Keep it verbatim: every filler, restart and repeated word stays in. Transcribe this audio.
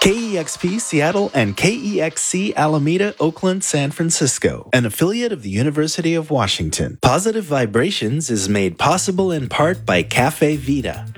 K E X P Seattle and K E X C Alameda, Oakland, San Francisco, an affiliate of the University of Washington. Positive Vibrations is made possible in part by Cafe Vita.